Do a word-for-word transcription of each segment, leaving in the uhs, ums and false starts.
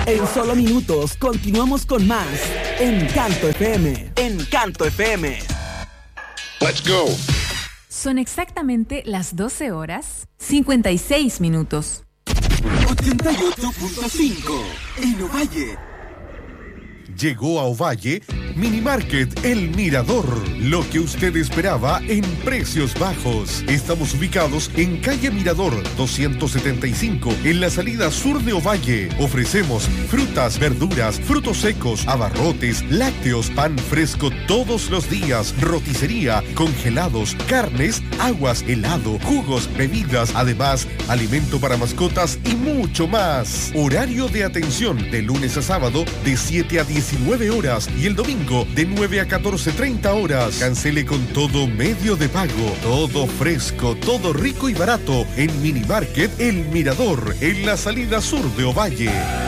En solo minutos continuamos con más Encanto F M. Encanto F M. Let's go. Son exactamente las doce horas cincuenta y seis minutos. ochenta y ocho punto cinco en Ovalle. Llegó a Ovalle Minimarket El Mirador, lo que usted esperaba en precios bajos. Estamos ubicados en calle Mirador doscientos setenta y cinco, en la salida sur de Ovalle. Ofrecemos frutas, verduras, frutos secos, abarrotes, lácteos, pan fresco todos los días, roticería, congelados, carnes, aguas, helado, jugos, bebidas, además alimento para mascotas y mucho más. Horario de atención de lunes a sábado de siete a diecinueve horas y el domingo de nueve a catorce treinta horas. Cancele con todo medio de pago. Todo fresco, todo rico y barato en Minimarket El Mirador, en la salida sur de Ovalle.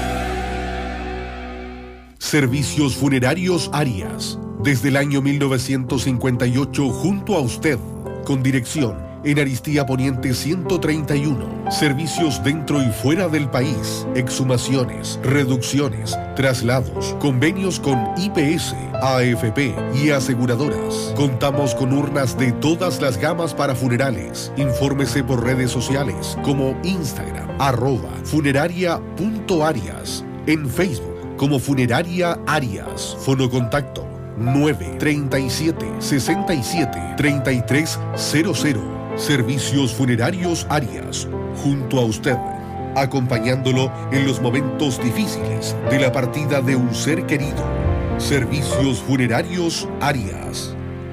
Servicios Funerarios Arias. Desde el año mil novecientos cincuenta y ocho junto a usted. Con dirección en Aristía Poniente ciento treinta y uno. Servicios dentro y fuera del país. Exhumaciones, reducciones, traslados, convenios con I P S, A F P y aseguradoras. Contamos con urnas de todas las gamas para funerales. Infórmese por redes sociales como Instagram, arroba funeraria.arias. En Facebook como Funeraria Arias. Fonocontacto nueve treinta y siete sesenta y siete treinta y tres cero cero. Servicios Funerarios Arias, junto a usted, acompañándolo en los momentos difíciles de la partida de un ser querido. Servicios Funerarios Arias.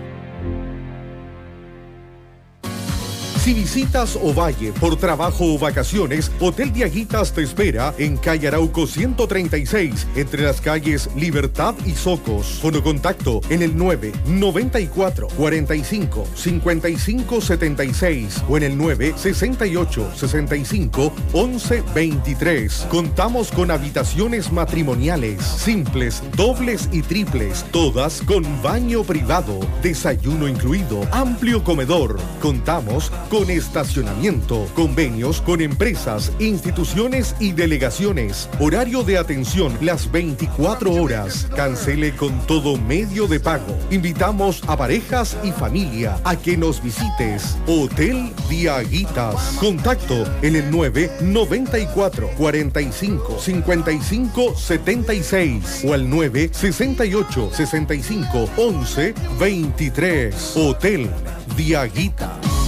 Si visitas Ovalle por trabajo o vacaciones, Hotel Diaguitas te espera en calle Arauco ciento treinta y seis, entre las calles Libertad y Socos. Fonocontacto en el nueve noventa y cuatro cuarenta y cinco cincuenta y cinco setenta y seis o en el nueve sesenta y ocho sesenta y cinco once veintitrés. Contamos con habitaciones matrimoniales, simples, dobles y triples, todas con baño privado, desayuno incluido, amplio comedor. Contamos con estacionamiento, convenios con empresas, instituciones y delegaciones. Horario de atención las veinticuatro horas. Cancele con todo medio de pago. Invitamos a parejas y familia a que nos visites. Hotel Diaguitas. Contacto en el nueve noventa y cuatro cuarenta y cinco cincuenta y cinco setenta y seis o al nueve sesenta y ocho sesenta y cinco once veintitrés. Hotel Diaguitas.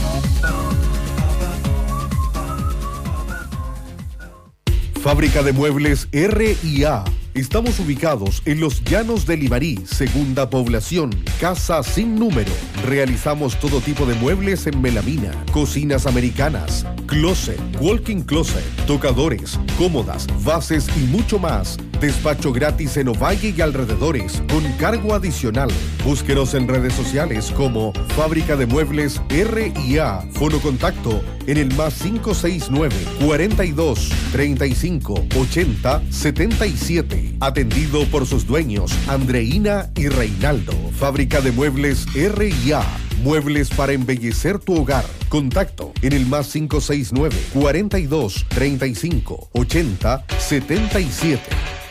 Fábrica de Muebles R y A. Estamos ubicados en los Llanos de Limarí, segunda población, casa sin número. Realizamos todo tipo de muebles en melamina, cocinas americanas, closet, walk-in closet, tocadores, cómodas, bases y mucho más. Despacho gratis en Ovalle y alrededores, con cargo adicional. Búsquenos en redes sociales como Fábrica de Muebles R y A. Fonocontacto en el más cinco seis nueve, cuarenta y dos, treinta y cinco, ochenta, setenta y siete. Atendido por sus dueños, Andreina y Reinaldo. Fábrica de Muebles R y A. Muebles para embellecer tu hogar. Contacto en el más cinco seis nueve, cuarenta y dos, treinta y cinco, ochenta, setenta y siete.